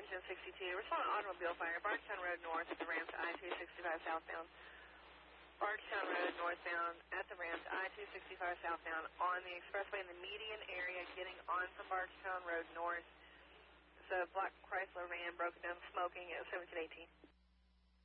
engine 62. Respond automobile fire, Bardstown Road north at the ramp to I-265 southbound. Bardstown Road northbound at the ramp to I-265 southbound on the expressway in the median area getting on from Bardstown Road north. It's a black Chrysler van broken down smoking at 1718.